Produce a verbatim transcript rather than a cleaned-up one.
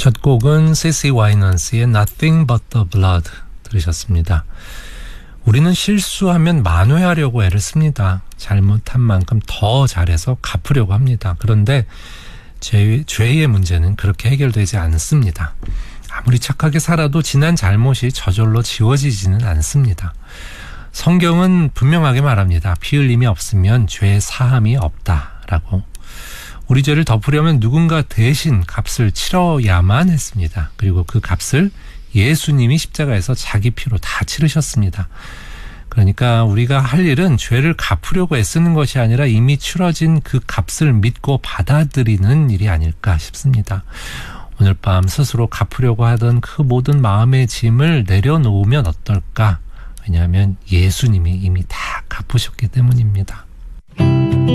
첫 곡은 씨씨 와이넌스의 Nothing But The Blood 들으셨습니다. 우리는 실수하면 만회하려고 애를 씁니다. 잘못한 만큼 더 잘해서 갚으려고 합니다. 그런데 죄, 죄의 문제는 그렇게 해결되지 않습니다. 아무리 착하게 살아도 지난 잘못이 저절로 지워지지는 않습니다. 성경은 분명하게 말합니다. 피 흘림이 없으면 죄의 사함이 없다라고. 우리 죄를 덮으려면 누군가 대신 값을 치러야만 했습니다. 그리고 그 값을 예수님이 십자가에서 자기 피로 다 치르셨습니다. 그러니까 우리가 할 일은 죄를 갚으려고 애쓰는 것이 아니라 이미 치러진 그 값을 믿고 받아들이는 일이 아닐까 싶습니다. 오늘 밤 스스로 갚으려고 하던 그 모든 마음의 짐을 내려놓으면 어떨까? 왜냐하면 예수님이 이미 다 갚으셨기 때문입니다.